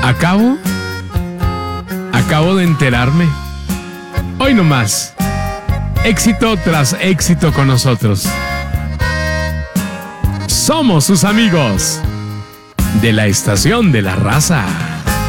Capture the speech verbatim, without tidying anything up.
Acabo, acabo de enterarme. Hoy nomás, éxito tras éxito con nosotros. Somos sus amigos de la Estación de la Raza.